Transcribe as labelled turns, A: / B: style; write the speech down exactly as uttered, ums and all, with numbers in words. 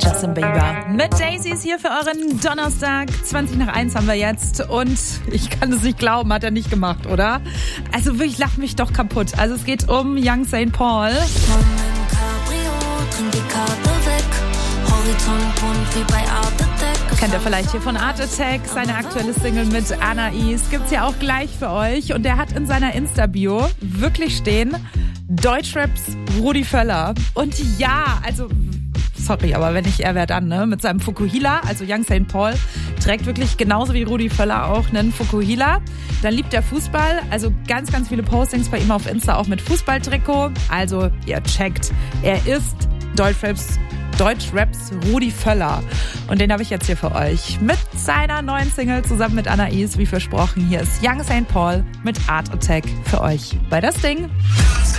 A: Justin Bieber mit Daisy ist hier für euren Donnerstag. zwanzig nach eins haben wir jetzt und ich kann es nicht glauben, hat er nicht gemacht, oder? Also wirklich, lach mich doch kaputt. Also es geht um Young Saint Paul. Kennt ihr vielleicht hier von Art Attack, seine aktuelle Single mit Anais. Gibt's ja auch gleich für euch. Und der hat in seiner Insta-Bio wirklich stehen, Deutschraps Rudi Völler. Und ja, also, sorry, aber wenn nicht er, wer dann, ne? Mit seinem Fukuhila, also Young Saint Paul, trägt wirklich genauso wie Rudi Völler auch einen Fukuhila. Dann liebt er Fußball, also ganz, ganz viele Postings bei ihm auf Insta auch mit Fußballtrikot. Also, ihr checkt, er ist Deutschraps Deutschraps Rudi Völler. Und den habe ich jetzt hier für euch mit seiner neuen Single zusammen mit Anais, wie versprochen. Hier ist Young Saint Paul mit Art Attack für euch bei Das Ding.